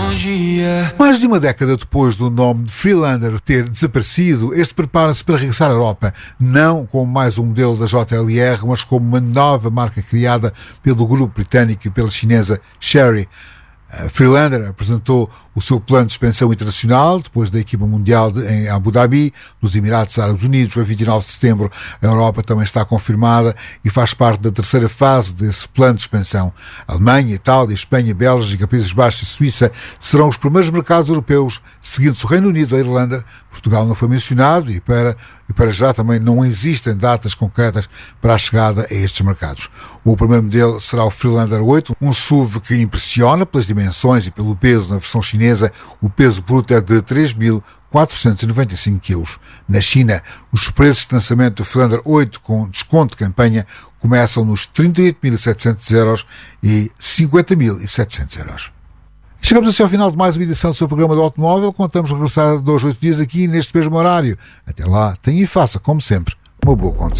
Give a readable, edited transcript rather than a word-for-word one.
Mais de uma década depois do nome de Freelander ter desaparecido, este prepara-se para regressar à Europa, não como mais um modelo da JLR, mas como uma nova marca criada pelo grupo britânico e pela chinesa Chery. A Freelander apresentou o seu plano de expansão internacional depois da equipa mundial em Abu Dhabi, nos Emirados Árabes Unidos, a 29 de setembro. A Europa também está confirmada e faz parte da terceira fase desse plano de expansão. A Alemanha, Itália, Espanha, Bélgica, Países Baixos e Suíça serão os primeiros mercados europeus, seguindo-se o Reino Unido e a Irlanda. Portugal não foi mencionado e para já também não existem datas concretas para a chegada a estes mercados. O primeiro modelo será o Freelander 8, um SUV que impressiona pelas dimensões e pelo peso. Na versão chinesa, o peso bruto é de 3.495 kg. Na China, os preços de lançamento do Freelander 8 com desconto de campanha começam nos 38.700 euros e 50.700 euros. Chegamos assim ao final de mais uma edição do seu programa do automóvel. Contamos regressar 2 a 8 dias aqui neste mesmo horário. Até lá, tenha e faça, como sempre, uma boa condução.